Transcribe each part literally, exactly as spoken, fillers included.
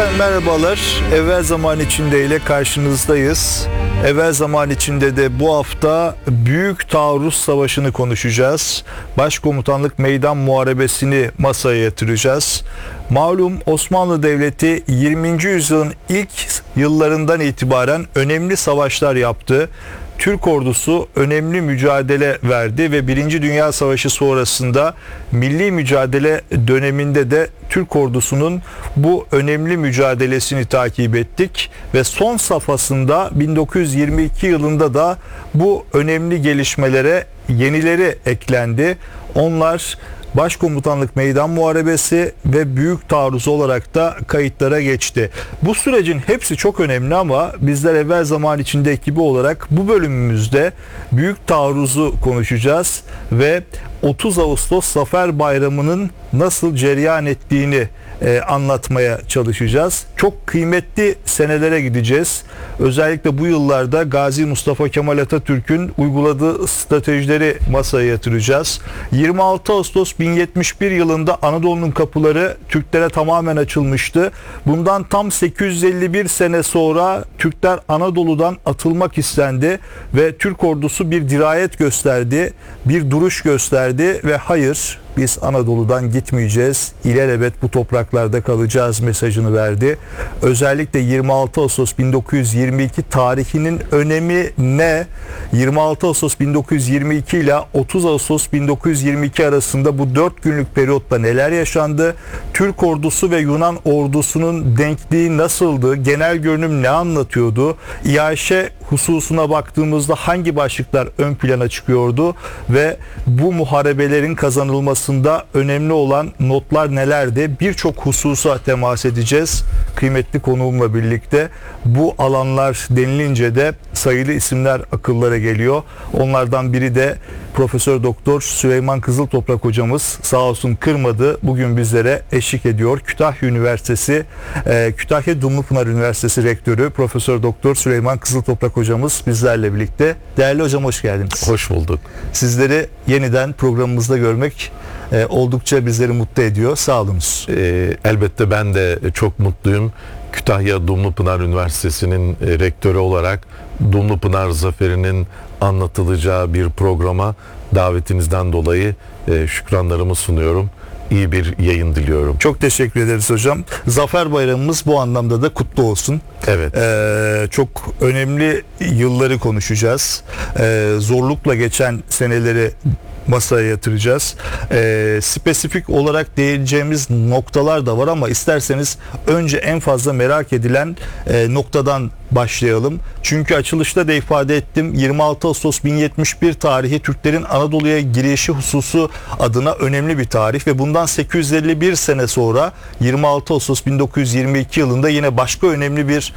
Efendim merhabalar. Evvel Zaman İçinde ile karşınızdayız. Evvel Zaman İçinde de bu hafta Büyük Taarruz Savaşı'nı konuşacağız. Başkomutanlık Meydan Muharebesi'ni masaya yatıracağız. Malum Osmanlı Devleti yirminci yüzyılın ilk yıllarından itibaren önemli savaşlar yaptı. Türk ordusu önemli mücadele verdi ve Birinci Dünya Savaşı sonrasında milli mücadele döneminde de Türk ordusunun bu önemli mücadelesini takip ettik ve son safhasında bin dokuz yüz yirmi iki yılında da bu önemli gelişmelere yenileri eklendi. Onlar Başkomutanlık Meydan Muharebesi ve Büyük Taarruz olarak da kayıtlara geçti. Bu sürecin hepsi çok önemli ama bizler Evvel Zaman İçinde ekibi olarak bu bölümümüzde Büyük Taarruz'u konuşacağız ve otuz Ağustos Zafer Bayramı'nın nasıl cereyan ettiğini e, anlatmaya çalışacağız. Çok kıymetli senelere gideceğiz. Özellikle bu yıllarda Gazi Mustafa Kemal Atatürk'ün uyguladığı stratejileri masaya yatıracağız. yirmi altı Ağustos bin yetmiş bir yılında Anadolu'nun kapıları Türklere tamamen açılmıştı. Bundan tam sekiz yüz elli bir sene sonra Türkler Anadolu'dan atılmak istendi ve Türk ordusu bir dirayet gösterdi, bir duruş gösterdi ve hayır, biz Anadolu'dan gitmeyeceğiz, ilelebet bu topraklarda kalacağız mesajını verdi. Özellikle yirmi altı Ağustos bin dokuz yüz yirmi iki tarihinin önemi ne? yirmi altı Ağustos bin dokuz yüz yirmi iki ile otuz Ağustos bin dokuz yüz yirmi iki arasında bu dört günlük periyotta neler yaşandı? Türk ordusu ve Yunan ordusunun denkliği nasıldı? Genel görünüm ne anlatıyordu? İAŞ hususuna baktığımızda hangi başlıklar ön plana çıkıyordu ve bu muharebelerin kazanılmasında önemli olan notlar nelerdi? Birçok hususa temas edeceğiz. Kıymetli konuğumla birlikte bu alanlar denilince de sayılı isimler akıllara geliyor. Onlardan biri de Profesör Doktor Süleyman Kızıltoprak hocamız, sağ olsun kırmadı. Bugün bizlere eşlik ediyor. Kütahya Üniversitesi, e, Kütahya Dumlupınar Üniversitesi Rektörü Profesör Doktor Süleyman Kızıltoprak hocamız bizlerle birlikte. Değerli hocam, hoş geldiniz. Hoş bulduk. Sizleri yeniden programımızda görmek e, oldukça bizleri mutlu ediyor. Sağ olunuz. E, elbette ben de çok mutluyum. Kütahya Dumlupınar Üniversitesi'nin e, rektörü olarak Dumlupınar Zaferi'nin anlatılacağı bir programa davetinizden dolayı e, şükranlarımı sunuyorum. İyi bir yayın diliyorum. Çok teşekkür ederiz hocam. Zafer Bayramımız bu anlamda da kutlu olsun. Evet. Ee, çok önemli yılları konuşacağız. Ee, zorlukla geçen seneleri masaya yatıracağız. Ee, spesifik olarak değineceğimiz noktalar da var ama isterseniz önce en fazla merak edilen e, noktadan başlayalım. Çünkü açılışta da ifade ettim. yirmi altı Ağustos bin yetmiş bir tarihi Türklerin Anadolu'ya girişi hususu adına önemli bir tarih ve bundan sekiz yüz elli bir sene sonra yirmi altı Ağustos bin dokuz yüz yirmi iki yılında yine başka önemli bir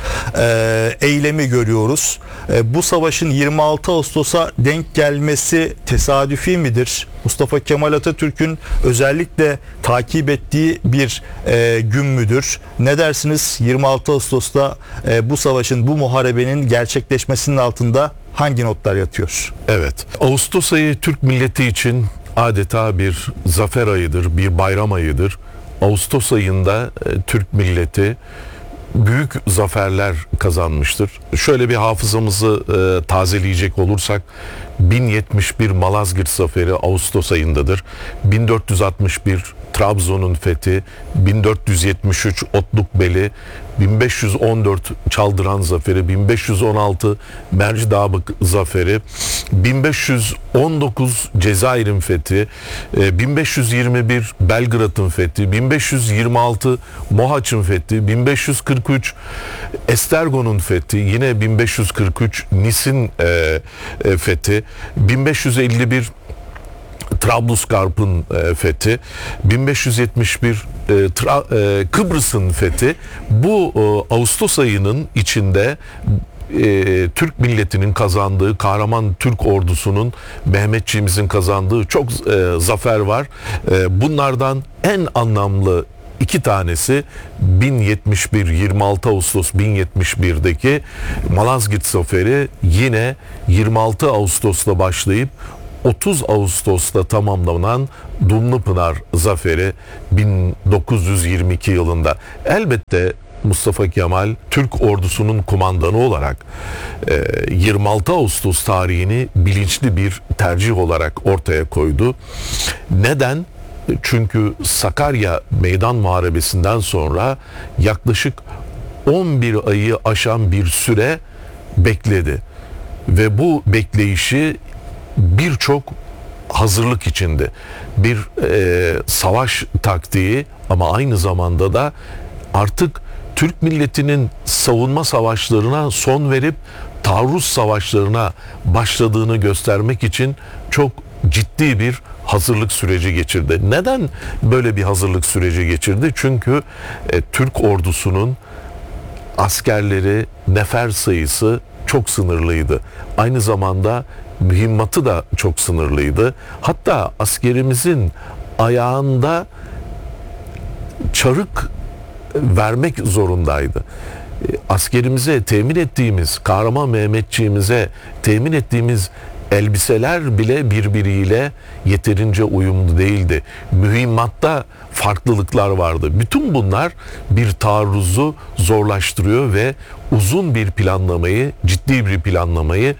e, eylemi görüyoruz. E, bu savaşın yirmi altı Ağustos'a denk gelmesi tesadüfi midir? Mustafa Kemal Atatürk'ün özellikle takip ettiği bir e, gün müdür? Ne dersiniz? yirmi altı Ağustos'ta e, bu savaşın, bu muharebenin gerçekleşmesinin altında hangi notlar yatıyor? Evet. Ağustos ayı Türk milleti için adeta bir zafer ayıdır, bir bayram ayıdır. Ağustos ayında e, Türk milleti büyük zaferler kazanmıştır. Şöyle bir hafızamızı e, tazeleyecek olursak bin yetmiş bir Malazgirt Zaferi Ağustos ayındadır. bin dört yüz altmış bir Trabzon'un fethi, bin dört yüz yetmiş üç Otlukbeli, bin beş yüz on dört Çaldıran Zaferi, bin beş yüz on altı Mercidabık Zaferi, bin beş yüz on dokuz Cezayir'in fethi, bin beş yüz yirmi bir Belgrad'ın fethi, bin beş yüz yirmi altı Mohaç'ın fethi, bin beş yüz kırk üç Estergon'un fethi, yine bin beş yüz kırk üç Nis'in e, e, fethi, bin beş yüz elli bir Trablusgarp'ın e, fethi, bin beş yüz yetmiş bir e, Tra- e, Kıbrıs'ın fethi. Bu e, Ağustos ayının içinde e, Türk milletinin kazandığı, kahraman Türk ordusunun, Mehmetçiğimizin kazandığı çok e, zafer var. E, bunlardan en anlamlı İki tanesi bin yetmiş bir yirmi altı Ağustos bin yetmiş birdeki Malazgirt Zaferi, yine yirmi altı Ağustos'ta başlayıp otuz Ağustos'ta tamamlanan Dumlupınar Zaferi bin dokuz yüz yirmi iki yılında. Elbette Mustafa Kemal Türk ordusunun kumandanı olarak e, yirmi altı Ağustos tarihini bilinçli bir tercih olarak ortaya koydu. Neden? Çünkü Sakarya Meydan Muharebesi'nden sonra yaklaşık on bir ayı aşan bir süre bekledi. Ve bu bekleyişi birçok hazırlık içindi. Bir e, savaş taktiği ama aynı zamanda da artık Türk milletinin savunma savaşlarına son verip taarruz savaşlarına başladığını göstermek için çok ciddi bir hazırlık süreci geçirdi. Neden böyle bir hazırlık süreci geçirdi? Çünkü e, Türk ordusunun askerleri, nefer sayısı çok sınırlıydı. Aynı zamanda mühimmatı da çok sınırlıydı. Hatta askerimizin ayağında çarık vermek zorundaydı. Askerimize temin ettiğimiz, Kahraman Mehmetçiğimize temin ettiğimiz elbiseler bile birbiriyle yeterince uyumlu değildi. Mühimmatta farklılıklar vardı. Bütün bunlar bir taarruzu zorlaştırıyor ve uzun bir planlamayı, ciddi bir planlamayı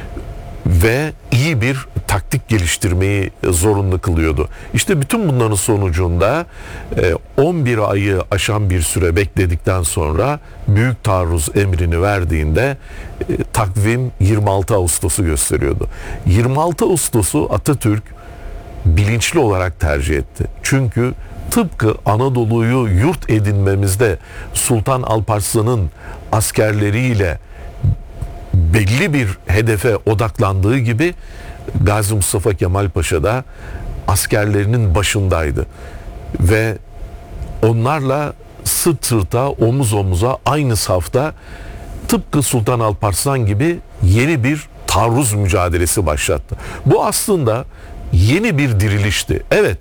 ve iyi bir taktik geliştirmeyi zorunlu kılıyordu. İşte bütün bunların sonucunda on bir ayı aşan bir süre bekledikten sonra büyük taarruz emrini verdiğinde takvim yirmi altı Ağustos'u gösteriyordu. yirmi altı Ağustos'u Atatürk bilinçli olarak tercih etti. Çünkü tıpkı Anadolu'yu yurt edinmemizde Sultan Alparslan'ın askerleriyle belli bir hedefe odaklandığı gibi Gazi Mustafa Kemal Paşa da askerlerinin başındaydı. Ve onlarla sırt sırta, omuz omuza, aynı safta tıpkı Sultan Alparslan gibi yeni bir taarruz mücadelesi başlattı. Bu aslında yeni bir dirilişti. Evet,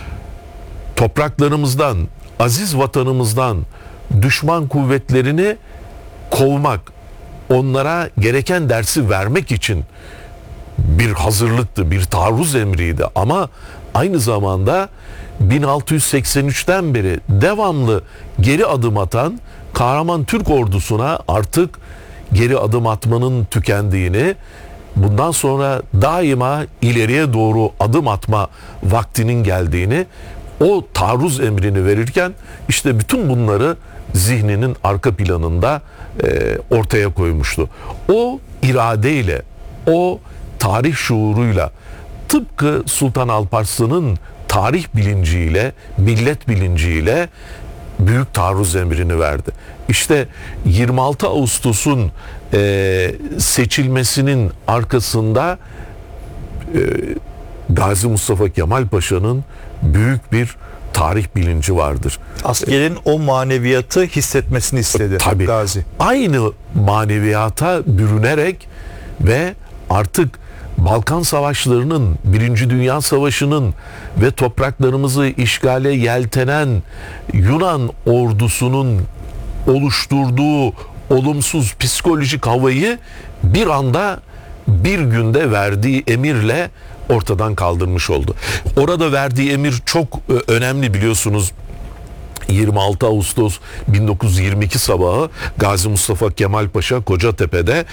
topraklarımızdan, aziz vatanımızdan düşman kuvvetlerini kovmak, onlara gereken dersi vermek için bir hazırlıktı, bir taarruz emriydi. Ama aynı zamanda bin altı yüz seksen üçten beri devamlı geri adım atan kahraman Türk ordusuna artık geri adım atmanın tükendiğini, bundan sonra daima ileriye doğru adım atma vaktinin geldiğini, o taarruz emrini verirken işte bütün bunları zihninin arka planında e, ortaya koymuştu. O iradeyle, o tarih şuuruyla, tıpkı Sultan Alparslan'ın tarih bilinciyle, millet bilinciyle büyük taarruz emrini verdi. İşte yirmi altı Ağustos'un e, seçilmesinin arkasında e, Gazi Mustafa Kemal Paşa'nın büyük bir tarih bilinci vardır. Askerin o maneviyatı hissetmesini istedi Tabii. Gazi. Aynı maneviyata bürünerek ve artık Balkan Savaşları'nın, Birinci Dünya Savaşı'nın ve topraklarımızı işgale yeltenen Yunan ordusunun oluşturduğu olumsuz psikolojik havayı bir anda, bir günde verdiği emirle ortadan kaldırmış oldu. Orada verdiği emir çok önemli, biliyorsunuz. yirmi altı Ağustos bin dokuz yüz yirmi iki sabahı Gazi Mustafa Kemal Paşa Kocatepe'de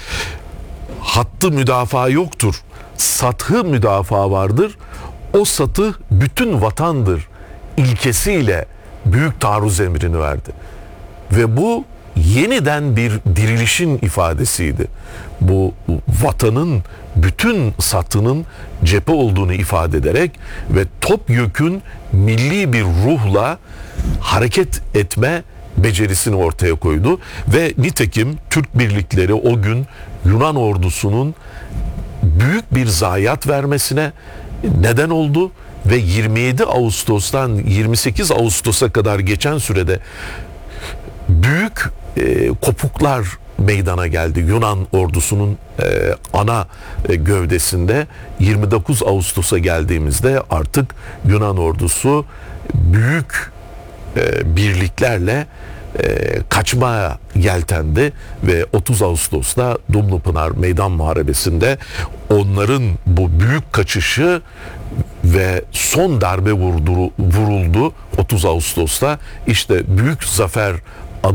hattı müdafaa yoktur, sathı müdafaa vardır, o satı bütün vatandır ilkesiyle büyük taarruz emrini verdi. Ve bu yeniden bir dirilişin ifadesiydi. Bu vatanın bütün satının cephe olduğunu ifade ederek ve topyekün milli bir ruhla hareket etme becerisini ortaya koydu. Ve nitekim Türk birlikleri o gün Yunan ordusunun büyük bir zayiat vermesine neden oldu ve yirmi yedi Ağustos'tan yirmi sekiz Ağustos'a kadar geçen sürede büyük e, kopuklar meydana geldi. Yunan ordusunun e, ana e, gövdesinde. yirmi dokuz Ağustos'a geldiğimizde artık Yunan ordusu büyük e, birliklerle e, kaçmaya yeltendi ve otuz Ağustos'ta Dumlupınar Meydan Muharebesi'nde onların bu büyük kaçışı ve son darbe vurdu, vuruldu otuz Ağustos'ta. İşte büyük zafer